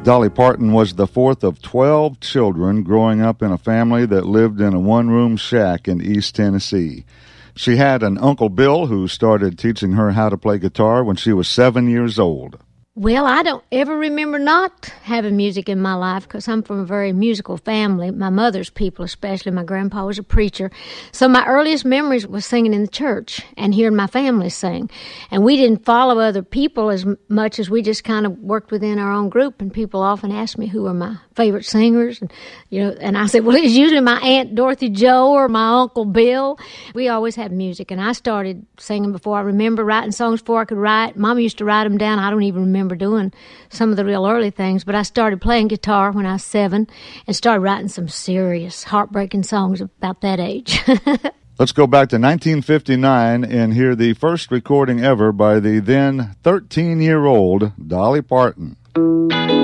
Dolly Parton was the fourth of 12 children growing up in a family that lived in a one-room shack in East Tennessee. She had an Uncle Bill who started teaching her how to play guitar when she was 7 years old. Well, I don't ever remember not having music in my life because I'm from a very musical family. My mother's people especially. My grandpa was a preacher. So my earliest memories was singing in the church and hearing my family sing. And we didn't follow other people as much as we just kind of worked within our own group. And people often asked me who were my favorite singers. And, and I said, well, it's usually my Aunt Dorothy Joe or my Uncle Bill. We always had music. And I started singing before I remember, writing songs before I could write. Mom used to write them down. I don't even remember doing some of the real early things, but I started playing guitar when I was 7 and started writing some serious, heartbreaking songs about that age. Let's go back to 1959 and hear the first recording ever by the then 13-year-old Dolly Parton.